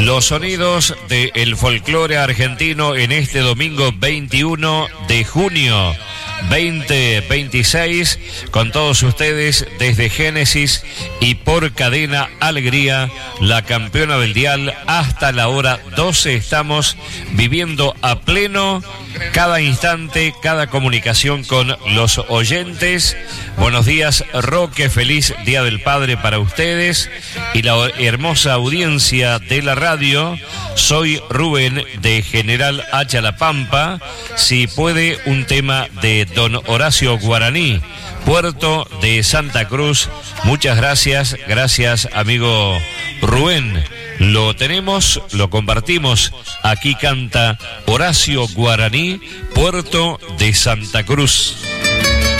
Los sonidos del folclore argentino en este domingo 21 de junio 2026, con todos ustedes desde Génesis y por Cadena Alegría, la campeona del dial, hasta la hora 12. Estamos viviendo a pleno cada instante, cada comunicación con los oyentes. Buenos días, Roque, feliz Día del Padre para ustedes y la hermosa audiencia de la radio. Soy Rubén de General Hacha La Pampa. Si puede, un tema de don Horacio Guaraní, Puerto de Santa Cruz. Muchas gracias, gracias amigo Rubén. Lo tenemos, lo compartimos. Aquí canta Horacio Guaraní, Puerto de Santa Cruz.